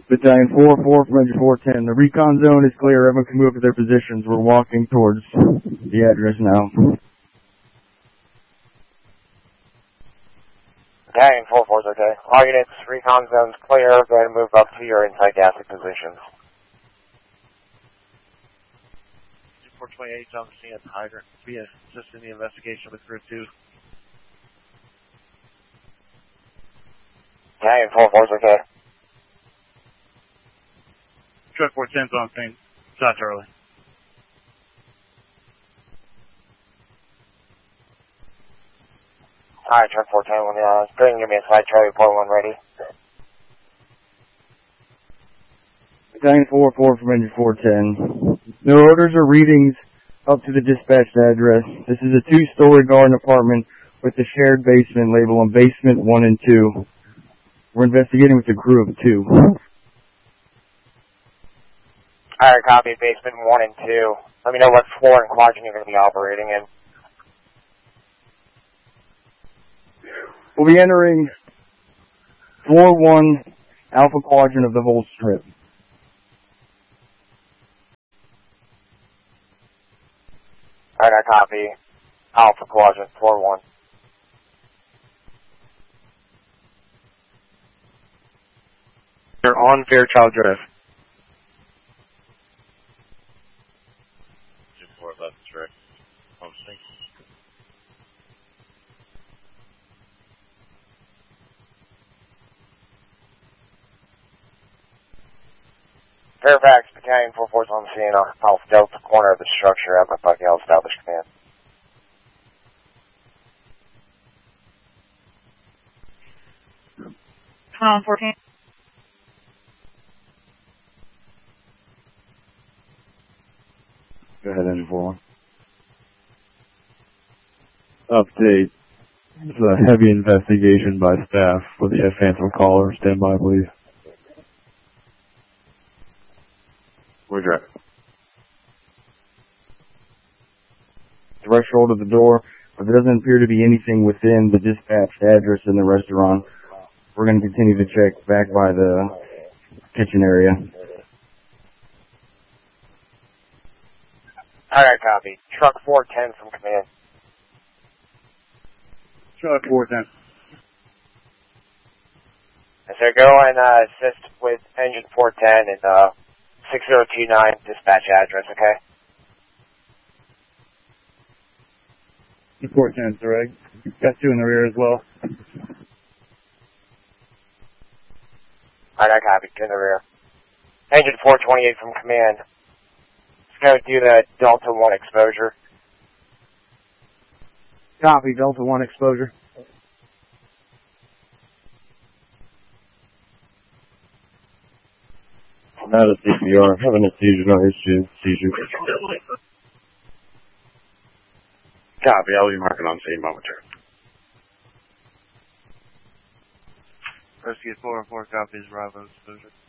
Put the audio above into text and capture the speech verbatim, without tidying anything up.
Battalion four four from engine four ten. The recon zone is clear. Everyone can move to their positions. We're walking towards the address now. Battalion four four is okay. All units, recon zone's clear. Go ahead and move up to your anti-gassing positions. four twenty-eight on the scene at the hydrant. Be assisting the investigation with Group two. Battalion four four is okay. Truck four ten's on scene. Shot Charlie. Alright, truck four ten, when uh, go ahead and give me a slide Charlie point one ready. Battalion four four from engine four ten. No orders or readings up to the dispatched address. This is a two-story garden apartment with a shared basement label on basement one and two. We're investigating with a crew of two. Alright, copy, basement one and two. Let me know what floor and quadrant you're going to be operating in. We'll be entering floor one, alpha quadrant of the whole strip. Alright, I copy. Alpha quadrant, floor one. They're on Fairchild Drive. four left, correct. On sync. Fairfax, Battalion four four is on the scene on Alpha Delta corner of the structure at my Bucknell established command. Column fourteen. Go ahead, engine four one. Update. It's a heavy investigation by staff for the Phantom caller. Stand by, please. We're driving. Threshold of the door, but there doesn't appear to be anything within the dispatched address in the restaurant. We're going to continue to check back by the kitchen area. Alright, copy. Truck four ten from command. Truck four ten. So go and uh, assist with engine four ten and uh, six zero two nine dispatch address, okay? four ten, direct. Got two in the rear as well. Alright, I copy. Two in the rear. Engine four twenty-eight from command. Let's go do the Delta one exposure. Copy, Delta one exposure. Not a C P R. Having a seizure, no issue. Seizure. Copy, I'll be marking on scene momentarily. Rescue four and four copies, Bravo exposure.